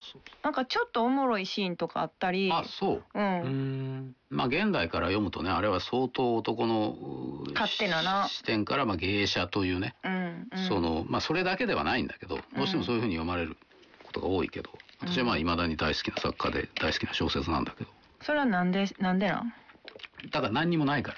なんかちょっとおもろいシーンとかあったり。 あ、そう。まあ現代から読むとね、あれは相当男の勝手なな視点から芸者というね、まあそれだけではないんだけど、どうしてもそういうふうに読まれることが多いけど、私はまあ未だに大好きな作家で大好きな小説なんだけど。 それはなんでなん？ だから何にもないから。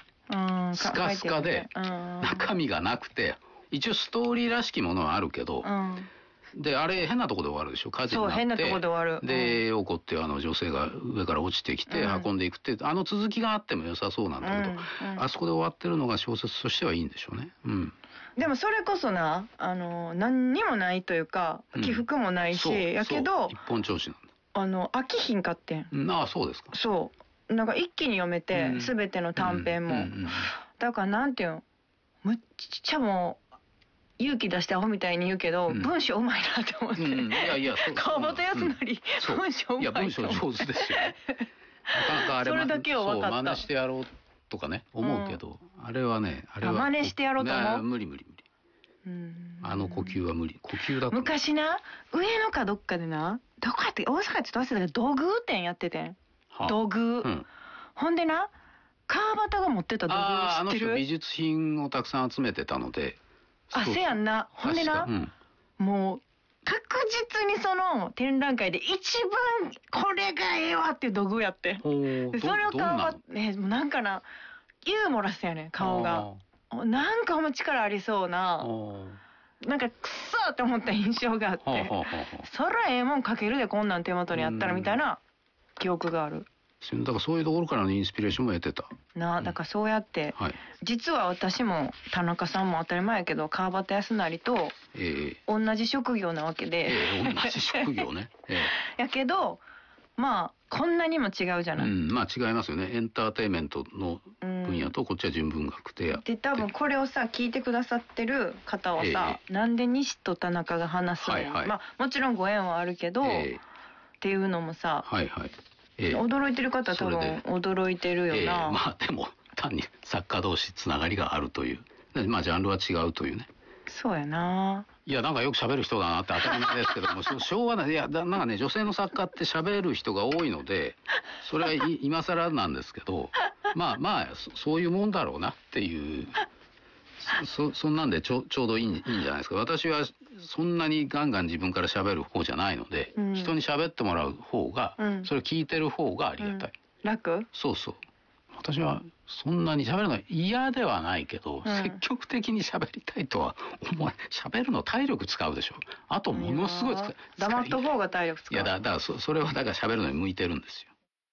スカスカで中身がなくて、一応ストーリーらしきものはあるけど、であれ変なとこで終わるでしょ。火事になって、 変なとこで終わる。 で陽子っていう女性が上から落ちてきて運んでいくって、続きがあっても良さそうなんだけど、あそこで終わってるのが小説としてはいいんでしょうね。 でもそれこそな、何にもないというか起伏もないし、やけど一本調子なんだ。 飽きひんかってん。 ああ、そうですか。 そうなんか一気に読めて、全ての短編も、だからなんていうの、むっちゃもう勇気出してアホみたいに言うけど、文章うまいなって思って。いや川端康成、文章うまい。 いや文章上手ですよ。なかなかあれそれだけは分かった。 真似してやろうとかね思うけど、あれは真似してやろうと思う。 無理。呼吸は無理。呼吸だと。 昔な、上野かどっかでな、どこやって大阪ちょっと忘れたけど土偶店やっててん。土偶。ほんでな、川端が持ってた土偶知ってる？ 美術品をたくさん集めてたので。 せやんな。ほんでな、もう確実にその展覧会で一番これがええわっていう土偶やって。それを川端なんかな、ユーモラスやねん顔が。なんか力ありそうな、なんかクソって思った印象があって、そらええもん描けるでこんなん手元にあったらみたいな記憶がある。 だからそういうところからのインスピレーションも得てただからそうやって、実は私も田中さんも当たり前やけど川端康成と同じ職業なわけで、 同じ職業ね。 やけどまあこんなにも違うじゃない。 まあ違いますよね。エンターテインメントの分野とこっちは純文学でやって。 で多分これをさ聞いてくださってる方はさ、なんで西と田中が話すの？まあもちろんご縁はあるけど、っていうのもさ、驚いてる方は多分驚いてるよな。 まあでも単に作家同士つながりがあるという、まあジャンルは違うというね。 そうやな。 いやなんかよく喋る人だなって当たり前ですけども、しょうがない。いやなんかね、女性の作家って喋る人が多いので、それは今更なんですけど、まあそういうもんだろうなっていう。そんなんでちょうどいいんじゃないですか。私はそんなにガンガン自分から喋る方じゃないので、人に喋ってもらう方が、それを聞いてる方がありがたい。 楽？ そう。私はそんなに喋るの嫌ではないけど、積極的に喋りたいとは思わない。喋るの体力使うでしょ。あとものすごい使う。 黙っと方が体力使う。 いやだからそれはだから喋るのに向いてるんですよ。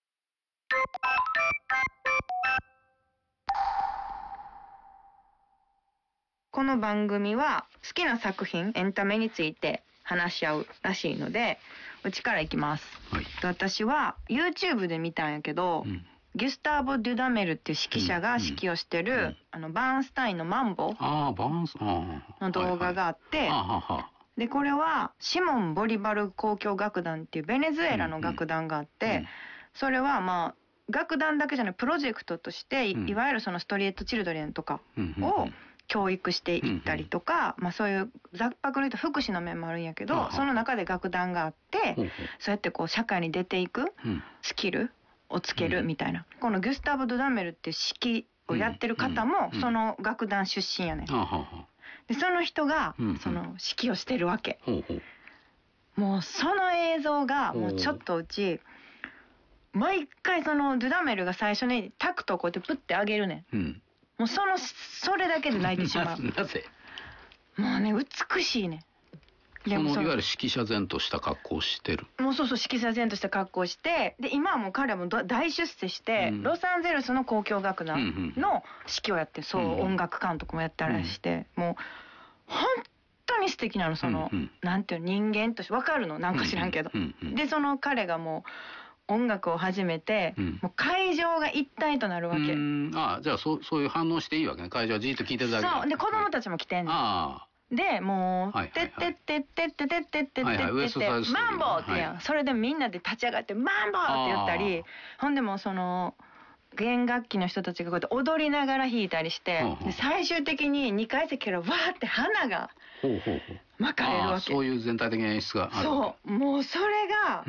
この番組は好きな作品、エンタメについて話し合うらしいので、うちからいきます。私は YouTube で見たんやけど、ギュスターボ・デュダメルっていう指揮者が指揮をしてる、バーンスタインのマンボの動画があって、でこれはシモン・ボリバル交響楽団っていうベネズエラの楽団があって、それはまあ楽団だけじゃないプロジェクトとして、いわゆるそのストリート・チルドレンとかを教育していったりとか、まあそういうざっぱくりと福祉の面もあるんやけど、その中で楽団があって、そうやってこう社会に出ていくスキルをつけるみたいな。このギュスターボ・ドゥダメルっていう指揮をやってる方もその楽団出身やねん。でその人がその指揮をしてるわけ。もうその映像がもうちょっとうち毎回そのドゥダメルが最初にタクトをこうやってプッて上げるねん。もうそれだけで泣いてしまう。 なぜ？ もうね美しいね。 いわゆる指揮者前とした格好をしてる。 もうそう指揮者前とした格好をして、で今はもう彼も大出世して、ロサンゼルスの交響楽団の指揮をやって、音楽監督もやったりして、もう本当に素敵なの。その、なんていう人間として分かるのなんか知らんけど、でその彼がもう音楽を始めて、もう会場が一体となるわけ。 じゃあそういう反応していいわけね。会場はじっと聞いてるだけ。 そうで子供たちも来てんねん。でもうてってってってってってってってってマンボーってやん。それでみんなで立ち上がってマンボーって言ったり、ほんでもその弦楽器の人たちがこうやって踊りながら弾いたりして、最終的に2階席からわーって花が巻かれるわけ。 そういう全体的な演出がある。 そうもうそれが